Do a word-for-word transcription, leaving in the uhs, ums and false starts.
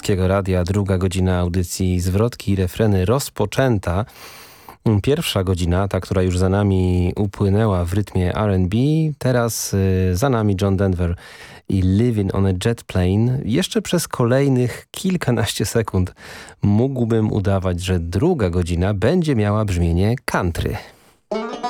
Polskiego Radia, druga godzina audycji Zwrotki i refreny rozpoczęta. Pierwsza godzina, ta, która już za nami upłynęła w rytmie R and B, teraz y, za nami John Denver i Living on a Jet Plane. Jeszcze przez kolejnych kilkanaście sekund mógłbym udawać, że druga godzina będzie miała brzmienie country.